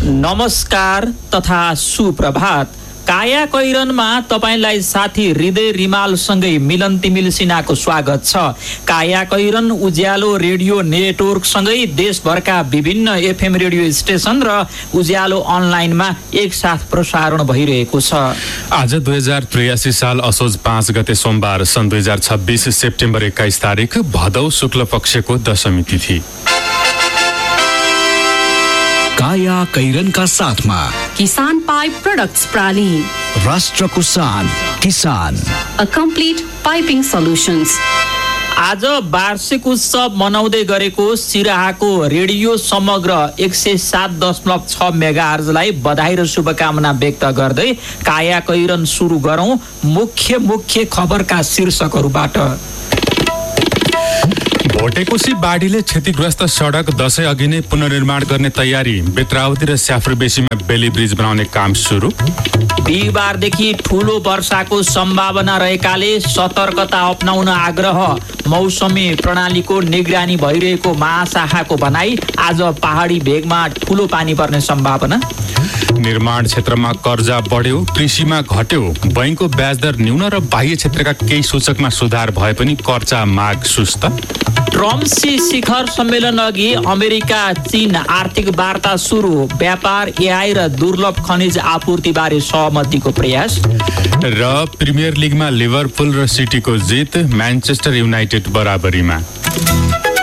नमस्कार तथा सुप्रभात। काया कैरनमा तपाईलाई साथी हृदय रिमालसँगै मिलन तिमिल सिन्हाको स्वागत छ। काया कैरन उज्यालो रेडियो नेटवर्कसँगै देशभरका विभिन्न एफएम रेडियो स्टेशन र उज्यालो अनलाइनमा एकसाथ प्रसारण भइरहेको छ। आज 2083 साल असोज 5 गते सोमबार सन् 2026 सेप्टेम्बर 21 तारिक भदौ शुक्ल पक्षको दशमी तिथि। काया कैरनका साथमा किसान पाइप प्रोडक्ट्स प्राली, राष्ट्रको शान किसान, अ कम्प्लिट पाइपिङ सल्युशन्स। आज वार्षिक उत्सव मनाउँदै गरेको सिराहाको रेडियो समग्र 107.6 मेगाहर्जलाई बधाई र शुभकामना व्यक्त गर्दै काया कैरन सुरु गरौं मुख्य खबरका शीर्षकहरूबाट। भोटेकोशी बाढीले क्षतिग्रस्त सडक दशैं अघि नै पुनर्निर्माण गर्ने तयारी, बेत्रावती र स्याफ्रेबेसीमा बेली ब्रिज बनाउने काम सुरु। बिहिबारदेखि ठूलो वर्षाको सम्भावना रहेकाले सतर्कता अपनाउन आग्रह, मौसमी प्रणालीको निगरानी भइरहेको महाशाखाको भनाई। आज पहाडी भेगमा ठूलो पानी पर्ने सम्भावना। निर्माण क्षेत्रमा कर्जा बढ्यो, कृषिमा घट्यो, बैंकको ब्याजदर न्यून र बाह्य क्षेत्रका केही सूचकमा सुधार भए पनि कर्जा माग सुस्त। ट्रम्पसी शिखर सम्मेलन अघि अमेरिका चीन आर्थिक वार्ता सुरु, व्यापार, एआई र दुर्लभ खनिज आपूर्ति बारे सहमतिको प्रयास। र प्रिमियर लिगमा लिभरपुल र सिटीको जित, म्यानचेस्टर युनाइटेड बराबरीमा।